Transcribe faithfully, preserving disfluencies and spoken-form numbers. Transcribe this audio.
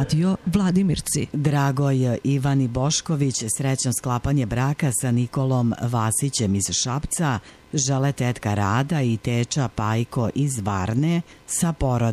Radio Vladimirci. Dragoj Ivani Bošković srećno sklapanje braka sa Nikolom Vasićem iz Šapca žele tetka Rada i teča Pajko iz Varne sa porodom